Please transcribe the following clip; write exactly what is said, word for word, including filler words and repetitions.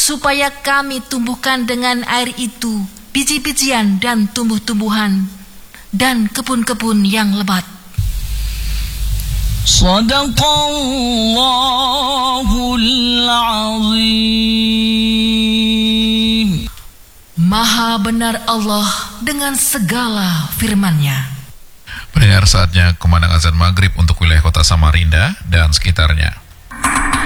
supaya kami tumbuhkan dengan air itu biji-bijian dan tumbuh-tumbuhan dan kebun-kebun yang lebat. Shadaqallahul azim. Maha benar Allah dengan segala firman-Nya. Pendengar, saatnya kumandang azan maghrib untuk wilayah kota Samarinda dan sekitarnya.